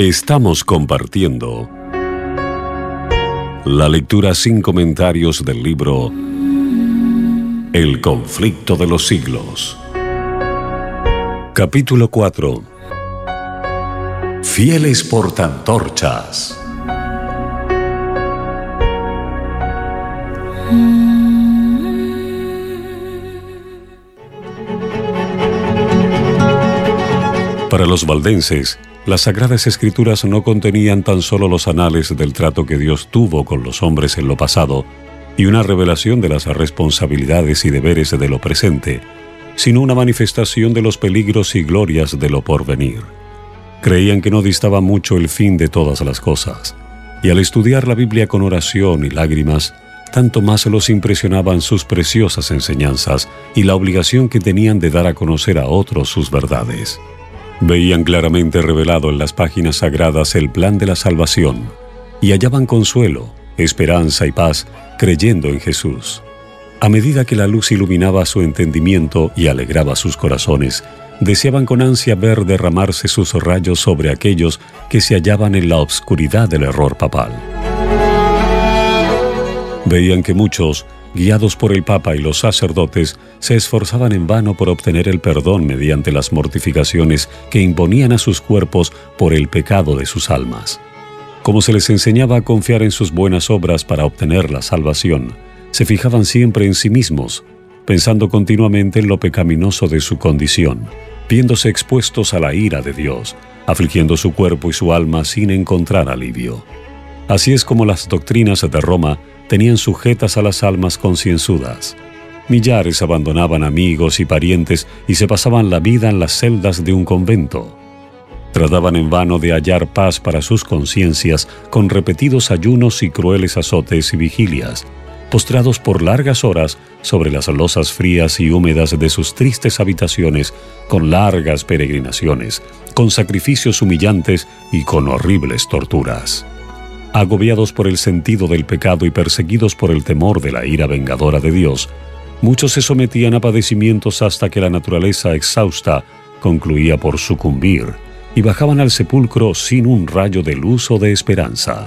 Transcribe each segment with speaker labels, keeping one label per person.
Speaker 1: Estamos compartiendo la lectura sin comentarios del libro El conflicto de los siglos. Capítulo 4. Fieles portaantorchas. Para los valdenses, las Sagradas Escrituras no contenían tan solo los anales del trato que Dios tuvo con los hombres en lo pasado y una revelación de las responsabilidades y deberes de lo presente, sino una manifestación de los peligros y glorias de lo porvenir. Creían que no distaba mucho el fin de todas las cosas, y al estudiar la Biblia con oración y lágrimas, tanto más los impresionaban sus preciosas enseñanzas y la obligación que tenían de dar a conocer a otros sus verdades. Veían claramente revelado en las páginas sagradas el plan de la salvación y hallaban consuelo, esperanza y paz creyendo en Jesús. A medida que la luz iluminaba su entendimiento y alegraba sus corazones, deseaban con ansia ver derramarse sus rayos sobre aquellos que se hallaban en la obscuridad del error papal. Veían que muchos, guiados por el Papa y los sacerdotes, se esforzaban en vano por obtener el perdón mediante las mortificaciones que imponían a sus cuerpos por el pecado de sus almas. Como se les enseñaba a confiar en sus buenas obras para obtener la salvación, se fijaban siempre en sí mismos, pensando continuamente en lo pecaminoso de su condición, viéndose expuestos a la ira de Dios, afligiendo su cuerpo y su alma sin encontrar alivio. Así es como las doctrinas de Roma tenían sujetas a las almas concienzudas. Millares abandonaban amigos y parientes y se pasaban la vida en las celdas de un convento. Trataban en vano de hallar paz para sus conciencias con repetidos ayunos y crueles azotes y vigilias, postrados por largas horas sobre las losas frías y húmedas de sus tristes habitaciones, con largas peregrinaciones, con sacrificios humillantes y con horribles torturas. Agobiados por el sentido del pecado y perseguidos por el temor de la ira vengadora de Dios, muchos se sometían a padecimientos hasta que la naturaleza exhausta concluía por sucumbir y bajaban al sepulcro sin un rayo de luz o de esperanza.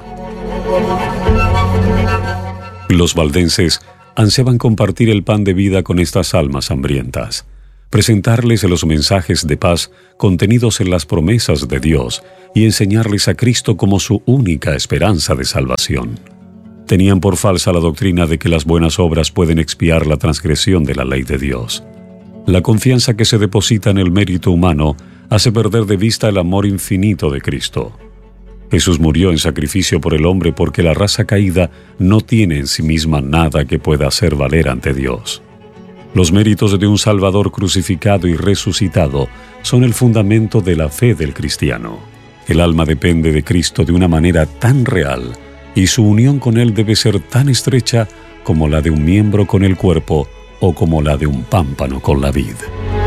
Speaker 1: Los valdenses ansiaban compartir el pan de vida con estas almas hambrientas, presentarles los mensajes de paz contenidos en las promesas de Dios y enseñarles a Cristo como su única esperanza de salvación. Tenían por falsa la doctrina de que las buenas obras pueden expiar la transgresión de la ley de Dios. La confianza que se deposita en el mérito humano hace perder de vista el amor infinito de Cristo. Jesús murió en sacrificio por el hombre porque la raza caída no tiene en sí misma nada que pueda hacer valer ante Dios. Los méritos de un Salvador crucificado y resucitado son el fundamento de la fe del cristiano. El alma depende de Cristo de una manera tan real y su unión con Él debe ser tan estrecha como la de un miembro con el cuerpo o como la de un pámpano con la vid.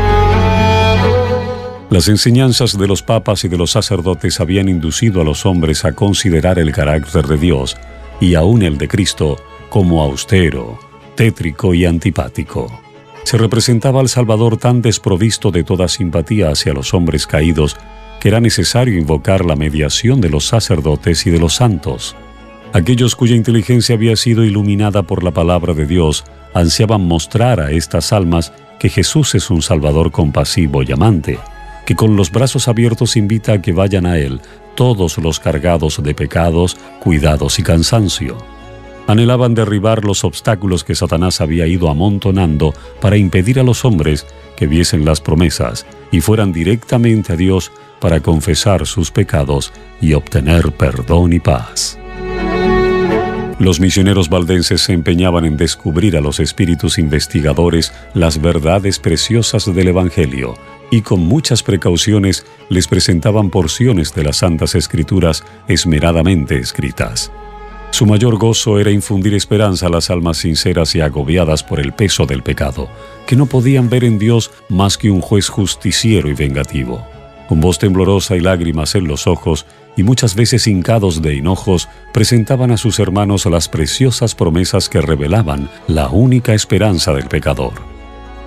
Speaker 1: Las enseñanzas de los papas y de los sacerdotes habían inducido a los hombres a considerar el carácter de Dios y aún el de Cristo como austero, tétrico y antipático. Se representaba al Salvador tan desprovisto de toda simpatía hacia los hombres caídos que era necesario invocar la mediación de los sacerdotes y de los santos. Aquellos cuya inteligencia había sido iluminada por la palabra de Dios ansiaban mostrar a estas almas que Jesús es un Salvador compasivo y amante, que con los brazos abiertos invita a que vayan a Él todos los cargados de pecados, cuidados y cansancio. Anhelaban derribar los obstáculos que Satanás había ido amontonando para impedir a los hombres que viesen las promesas y fueran directamente a Dios para confesar sus pecados y obtener perdón y paz. Los misioneros valdenses se empeñaban en descubrir a los espíritus investigadores las verdades preciosas del Evangelio y con muchas precauciones les presentaban porciones de las Santas Escrituras esmeradamente escritas. Su mayor gozo era infundir esperanza a las almas sinceras y agobiadas por el peso del pecado, que no podían ver en Dios más que un juez justiciero y vengativo. Con voz temblorosa y lágrimas en los ojos, y muchas veces hincados de hinojos, presentaban a sus hermanos las preciosas promesas que revelaban la única esperanza del pecador.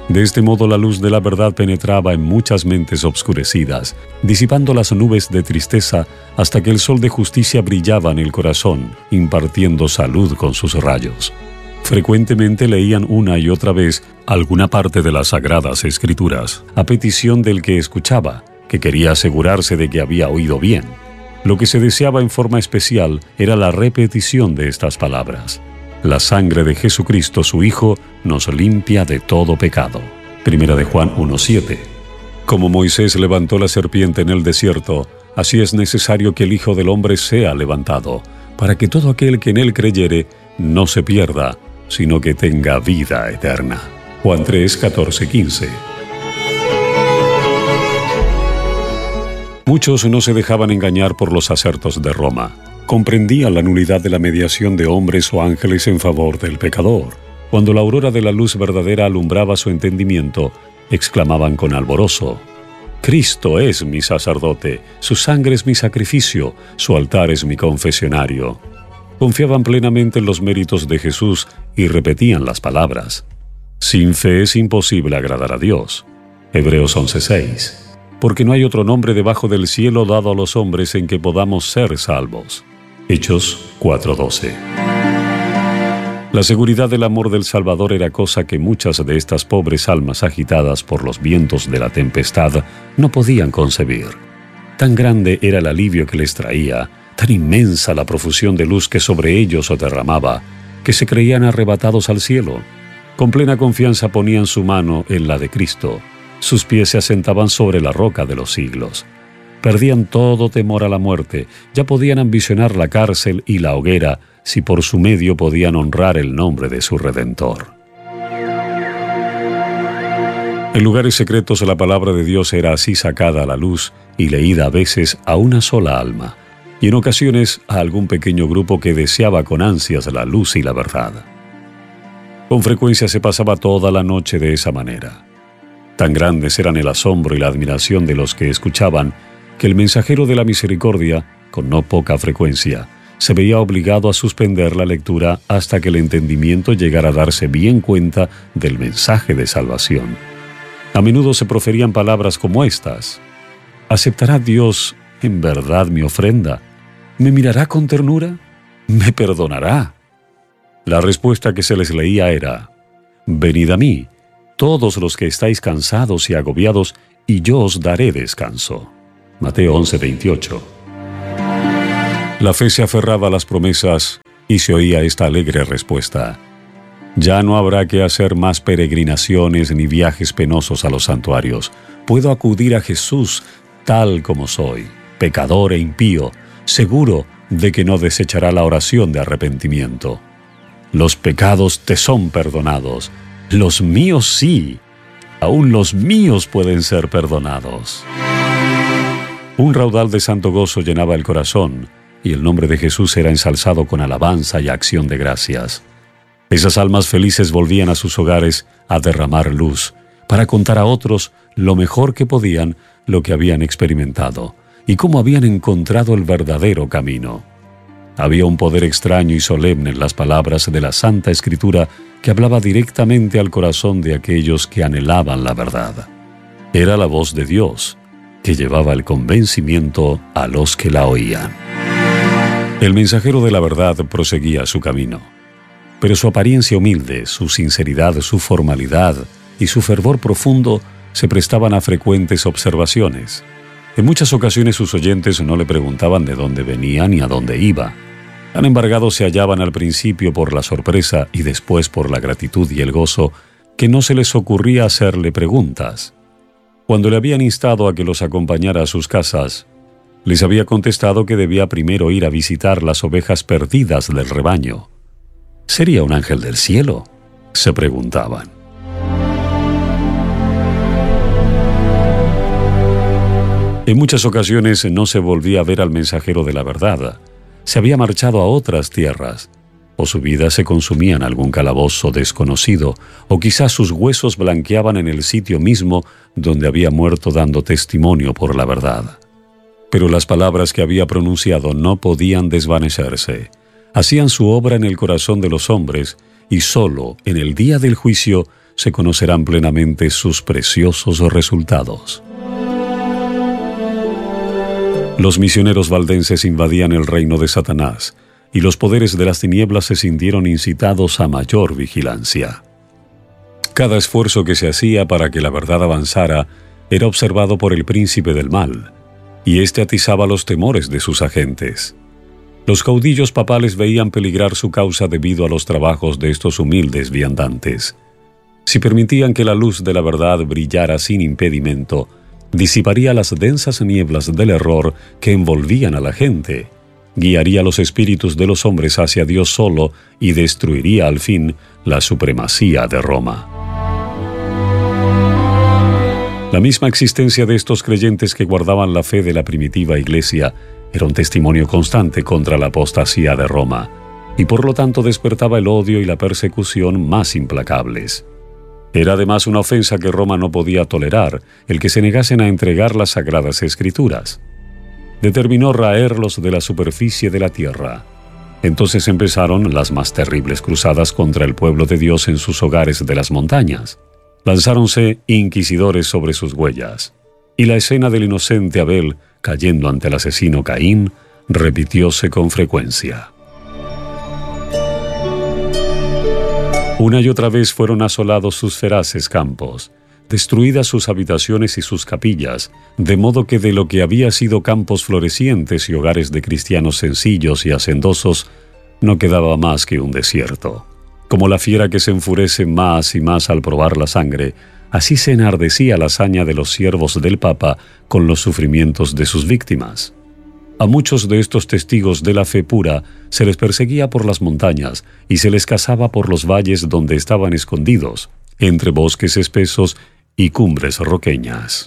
Speaker 1: De este modo la luz de la verdad penetraba en muchas mentes obscurecidas, disipando las nubes de tristeza hasta que el sol de justicia brillaba en el corazón, impartiendo salud con sus rayos. Frecuentemente leían una y otra vez alguna parte de las Sagradas Escrituras, a petición del que escuchaba, que quería asegurarse de que había oído bien. Lo que se deseaba en forma especial era la repetición de estas palabras. La sangre de Jesucristo, su Hijo, nos limpia de todo pecado. Primera de Juan 1:7. Como Moisés levantó la serpiente en el desierto, así es necesario que el Hijo del Hombre sea levantado, para que todo aquel que en él creyere no se pierda, sino que tenga vida eterna. Juan 3:14-15. Muchos no se dejaban engañar por los acertos de Roma. Comprendían la nulidad de la mediación de hombres o ángeles en favor del pecador. Cuando la aurora de la luz verdadera alumbraba su entendimiento, exclamaban con alborozo: «Cristo es mi sacerdote, su sangre es mi sacrificio, su altar es mi confesionario». Confiaban plenamente en los méritos de Jesús y repetían las palabras: «Sin fe es imposible agradar a Dios». Hebreos 11:6. Porque no hay otro nombre debajo del cielo dado a los hombres en que podamos ser salvos. Hechos 4:12. La seguridad del amor del Salvador era cosa que muchas de estas pobres almas agitadas por los vientos de la tempestad no podían concebir. Tan grande era el alivio que les traía, tan inmensa la profusión de luz que sobre ellos se derramaba, que se creían arrebatados al cielo. Con plena confianza ponían su mano en la de Cristo. Sus pies se asentaban sobre la roca de los siglos. Perdían todo temor a la muerte, ya podían ambicionar la cárcel y la hoguera, si por su medio podían honrar el nombre de su Redentor. En lugares secretos la palabra de Dios era así sacada a la luz y leída a veces a una sola alma, y en ocasiones a algún pequeño grupo que deseaba con ansias la luz y la verdad. Con frecuencia se pasaba toda la noche de esa manera. Tan grandes eran el asombro y la admiración de los que escuchaban, que el mensajero de la misericordia, con no poca frecuencia, se veía obligado a suspender la lectura hasta que el entendimiento llegara a darse bien cuenta del mensaje de salvación. A menudo se proferían palabras como estas: ¿aceptará Dios en verdad mi ofrenda? ¿Me mirará con ternura? ¿Me perdonará? La respuesta que se les leía era: venid a mí, todos los que estáis cansados y agobiados, y yo os daré descanso. Mateo 11:28. La fe se aferraba a las promesas y se oía esta alegre respuesta: ya no habrá que hacer más peregrinaciones ni viajes penosos a los santuarios. Puedo acudir a Jesús tal como soy, pecador e impío, seguro de que no desechará la oración de arrepentimiento. Los pecados te son perdonados. Los míos sí, aún los míos pueden ser perdonados. Un raudal de santo gozo llenaba el corazón, y el nombre de Jesús era ensalzado con alabanza y acción de gracias. Esas almas felices volvían a sus hogares a derramar luz, para contar a otros lo mejor que podían lo que habían experimentado, y cómo habían encontrado el verdadero camino. Había un poder extraño y solemne en las palabras de la Santa Escritura que hablaba directamente al corazón de aquellos que anhelaban la verdad. Era la voz de Dios, que llevaba el convencimiento a los que la oían. El mensajero de la verdad proseguía su camino, pero su apariencia humilde, su sinceridad, su formalidad y su fervor profundo se prestaban a frecuentes observaciones. En muchas ocasiones sus oyentes no le preguntaban de dónde venía ni a dónde iba. Tan embargados se hallaban al principio por la sorpresa y después por la gratitud y el gozo, que no se les ocurría hacerle preguntas. Cuando le habían instado a que los acompañara a sus casas, les había contestado que debía primero ir a visitar las ovejas perdidas del rebaño. ¿Sería un ángel del cielo?, se preguntaban. En muchas ocasiones no se volvía a ver al mensajero de la verdad. Se había marchado a otras tierras, o su vida se consumía en algún calabozo desconocido, o quizás sus huesos blanqueaban en el sitio mismo donde había muerto dando testimonio por la verdad. Pero las palabras que había pronunciado no podían desvanecerse. Hacían su obra en el corazón de los hombres, y solo en el día del juicio se conocerán plenamente sus preciosos resultados. Los misioneros valdenses invadían el reino de Satanás, y los poderes de las tinieblas se sintieron incitados a mayor vigilancia. Cada esfuerzo que se hacía para que la verdad avanzara era observado por el príncipe del mal, y éste atizaba los temores de sus agentes. Los caudillos papales veían peligrar su causa debido a los trabajos de estos humildes viandantes. Si permitían que la luz de la verdad brillara sin impedimento, disiparía las densas nieblas del error que envolvían a la gente, guiaría los espíritus de los hombres hacia Dios solo y destruiría al fin la supremacía de Roma. La misma existencia de estos creyentes que guardaban la fe de la primitiva iglesia era un testimonio constante contra la apostasía de Roma, y por lo tanto despertaba el odio y la persecución más implacables. Era además una ofensa que Roma no podía tolerar, el que se negasen a entregar las sagradas escrituras. Determinó raerlos de la superficie de la tierra. Entonces empezaron las más terribles cruzadas contra el pueblo de Dios en sus hogares de las montañas. Lanzáronse inquisidores sobre sus huellas, y la escena del inocente Abel cayendo ante el asesino Caín repitióse con frecuencia. Una y otra vez fueron asolados sus feraces campos, destruidas sus habitaciones y sus capillas, de modo que de lo que había sido campos florecientes y hogares de cristianos sencillos y hacendosos, no quedaba más que un desierto. Como la fiera que se enfurece más y más al probar la sangre, así se enardecía la hazaña de los siervos del Papa con los sufrimientos de sus víctimas. A muchos de estos testigos de la fe pura se les perseguía por las montañas y se les cazaba por los valles donde estaban escondidos, entre bosques espesos y cumbres roqueñas.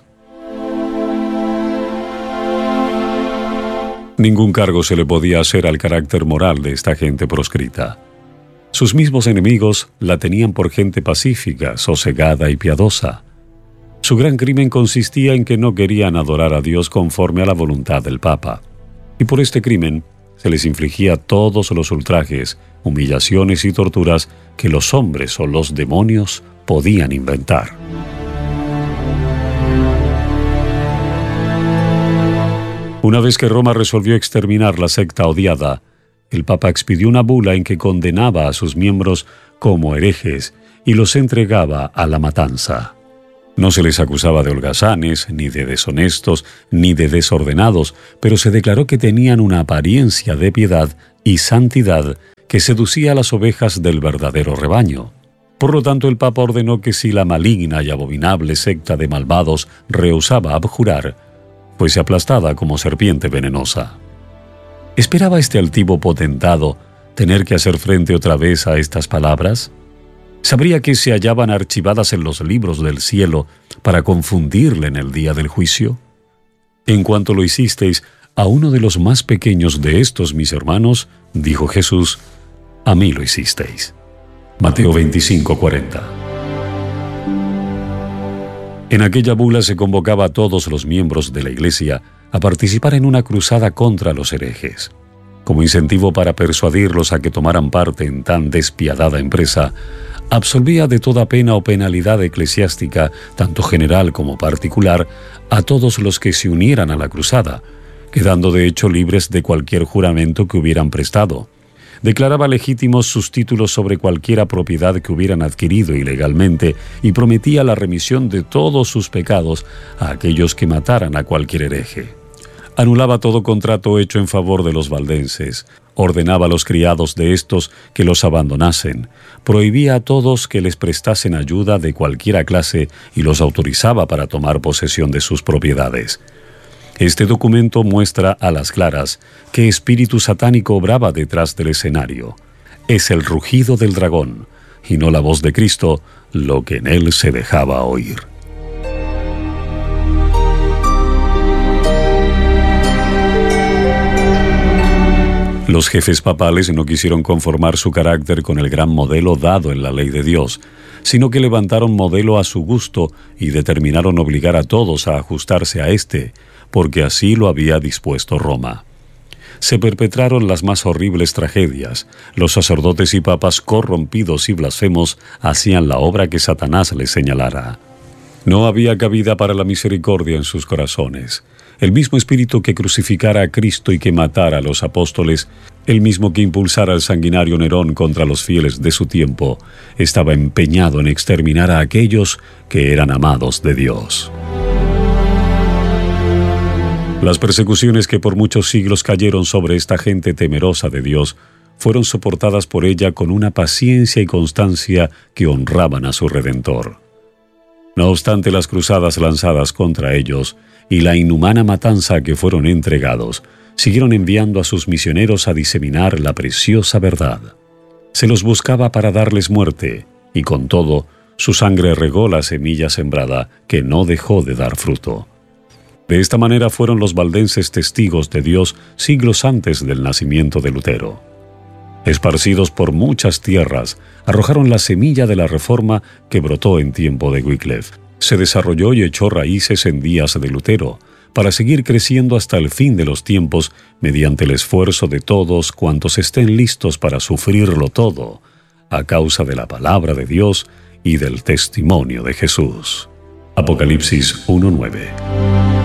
Speaker 1: Ningún cargo se le podía hacer al carácter moral de esta gente proscrita. Sus mismos enemigos la tenían por gente pacífica, sosegada y piadosa. Su gran crimen consistía en que no querían adorar a Dios conforme a la voluntad del Papa. Y por este crimen se les infligía todos los ultrajes, humillaciones y torturas que los hombres o los demonios podían inventar. Una vez que Roma resolvió exterminar la secta odiada, el Papa expidió una bula en que condenaba a sus miembros como herejes y los entregaba a la matanza. No se les acusaba de holgazanes, ni de deshonestos, ni de desordenados, pero se declaró que tenían una apariencia de piedad y santidad que seducía a las ovejas del verdadero rebaño. Por lo tanto, el Papa ordenó que si la maligna y abominable secta de malvados rehusaba abjurar, fuese aplastada como serpiente venenosa. ¿Esperaba este altivo potentado tener que hacer frente otra vez a estas palabras? ¿Sabría que se hallaban archivadas en los libros del cielo para confundirle en el día del juicio? En cuanto lo hicisteis a uno de los más pequeños de estos mis hermanos, dijo Jesús, a mí lo hicisteis. Mateo 25:40. En aquella bula se convocaba a todos los miembros de la Iglesia a participar en una cruzada contra los herejes. Como incentivo para persuadirlos a que tomaran parte en tan despiadada empresa, absolvía de toda pena o penalidad eclesiástica, tanto general como particular, a todos los que se unieran a la cruzada, quedando de hecho libres de cualquier juramento que hubieran prestado. Declaraba legítimos sus títulos sobre cualquiera propiedad que hubieran adquirido ilegalmente y prometía la remisión de todos sus pecados a aquellos que mataran a cualquier hereje. Anulaba todo contrato hecho en favor de los valdenses, ordenaba a los criados de estos que los abandonasen, prohibía a todos que les prestasen ayuda de cualquiera clase y los autorizaba para tomar posesión de sus propiedades. Este documento muestra a las claras qué espíritu satánico obraba detrás del escenario. Es el rugido del dragón, y no la voz de Cristo, lo que en él se dejaba oír. Los jefes papales no quisieron conformar su carácter con el gran modelo dado en la ley de Dios, sino que levantaron modelo a su gusto y determinaron obligar a todos a ajustarse a éste, porque así lo había dispuesto Roma. se perpetraron las más horribles tragedias. Los sacerdotes y papas corrompidos y blasfemos hacían la obra que Satanás les señalara. No había cabida para la misericordia en sus corazones. El mismo espíritu que crucificara a Cristo y que matara a los apóstoles, el mismo que impulsara al sanguinario Nerón contra los fieles de su tiempo, estaba empeñado en exterminar a aquellos que eran amados de Dios. Las persecuciones que por muchos siglos cayeron sobre esta gente temerosa de Dios fueron soportadas por ella con una paciencia y constancia que honraban a su Redentor. No obstante las cruzadas lanzadas contra ellos y la inhumana matanza a que fueron entregados, siguieron enviando a sus misioneros a diseminar la preciosa verdad. Se los buscaba para darles muerte, y con todo, su sangre regó la semilla sembrada que no dejó de dar fruto. De esta manera fueron los valdenses testigos de Dios siglos antes del nacimiento de Lutero. Esparcidos por muchas tierras, arrojaron la semilla de la Reforma que brotó en tiempo de Wycliffe. Se desarrolló y echó raíces en días de Lutero, para seguir creciendo hasta el fin de los tiempos mediante el esfuerzo de todos cuantos estén listos para sufrirlo todo, a causa de la palabra de Dios y del testimonio de Jesús. Apocalipsis 1:9.